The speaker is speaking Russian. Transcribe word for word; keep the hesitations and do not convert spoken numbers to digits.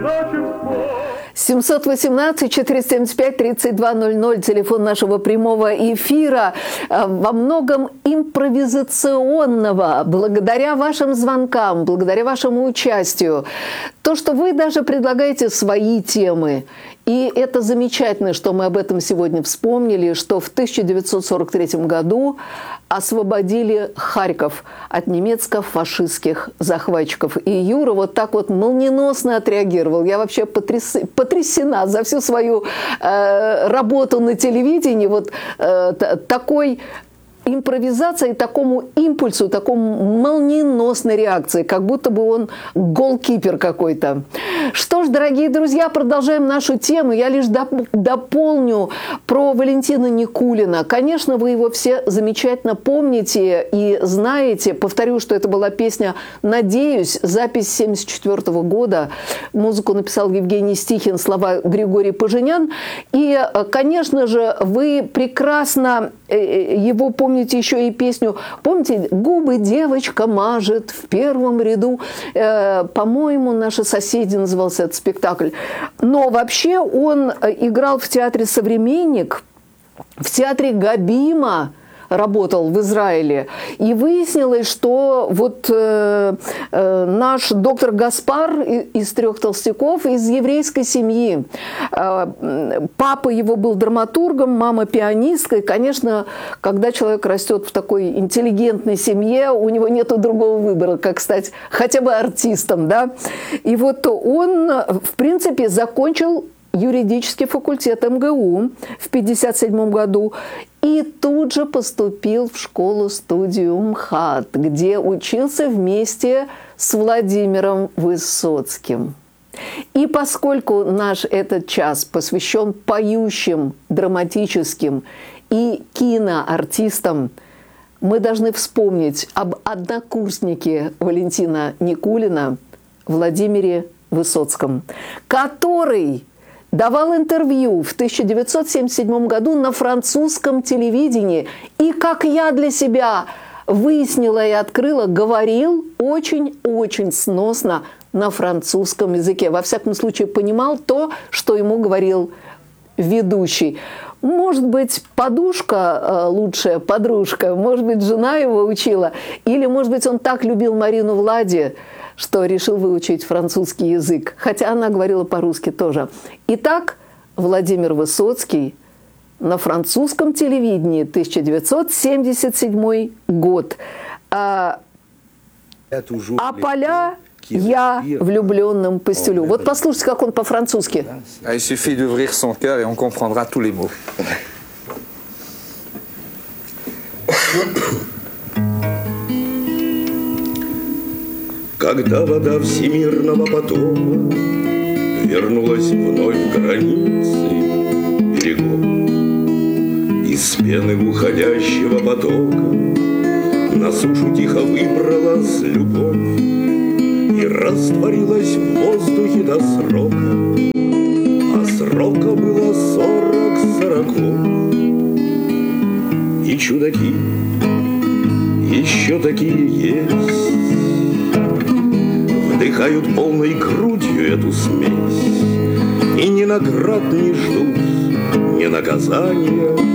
семьсот восемнадцать четыреста семьдесят пять тридцать два ноль ноль, телефон нашего прямого эфира, во многом импровизационного, благодаря вашим звонкам, благодаря вашему участию. То, что вы даже предлагаете свои темы. И это замечательно, что мы об этом сегодня вспомнили, что в тысяча девятьсот сорок третьем году освободили Харьков от немецко-фашистских захватчиков. И Юра вот так вот молниеносно отреагировал. Я вообще потряс... потрясена за всю свою э, работу на телевидении. Вот э, такой импровизации, такому импульсу, такому молниеносной реакции, как будто бы он голкипер какой-то. Что ж, дорогие друзья, продолжаем нашу тему. Я лишь доп- дополню про Валентина Никулина. Конечно, вы его все замечательно помните и знаете. Повторю, что это была песня «Надеюсь», запись семьдесят четвёртого года. Музыку написал Евгений Стихин, слова Григорий Поженян. И, конечно же, вы прекрасно его помните. Помните еще и песню, помните, «Губы девочка мажет в первом ряду». Э, по-моему, «Наши соседи» назывался этот спектакль. Но вообще он играл в театре «Современник», в театре Габима, работал в Израиле. И выяснилось, что вот э, э, наш доктор Гаспар из «Трех толстяков» из еврейской семьи. Э, папа его был драматургом, мама пианисткой. Конечно, когда человек растет в такой интеллигентной семье, у него нет другого выбора, как стать хотя бы артистом. Да? И вот он, в принципе, закончил юридический факультет эм гэ у в пятьдесят седьмом году и тут же поступил в школу-студию МХАТ, где учился вместе с Владимиром Высоцким. И поскольку наш этот час посвящен поющим, драматическим и киноартистам, мы должны вспомнить об однокурснике Валентина Никулина, Владимире Высоцком, который давал интервью в тысяча девятьсот семьдесят седьмом году на французском телевидении. И, как я для себя выяснила и открыла, говорил очень-очень сносно на французском языке. Во всяком случае, понимал то, что ему говорил ведущий. Может быть, подушка лучшая подружка, может быть, жена его учила, или, может быть, он так любил Марину Влади, что решил выучить французский язык, хотя она говорила по-русски тоже. Итак, Владимир Высоцкий на французском телевидении, тысяча девятьсот семьдесят седьмой год. А, а поля я влюбленным постелю. Вот послушайте, как он по-французски. Il suffit d'ouvrir son cœur et on comprendra tous les mots. Когда вода всемирного потока вернулась вновь в границы берегов, из пены уходящего потока на сушу тихо выбралась любовь и растворилась в воздухе до срока, а срока было сорок сороков. И чудаки еще такие есть, вдыхают полной грудью эту смесь и ни наград не ждут, ни наказания,